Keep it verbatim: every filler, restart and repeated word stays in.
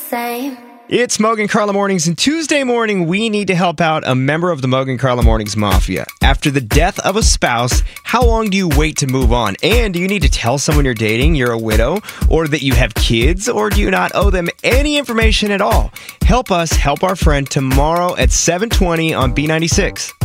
same. It's Mogan Carla Mornings, and Tuesday morning, we need to help out a member of the Mogan Carla Mornings Mafia. After the death of a spouse, how long do you wait to move on? And do you need to tell someone you're dating you're a widow, or that you have kids, or do you not owe them any information at all? Help us help our friend tomorrow at seven twenty on B ninety-six.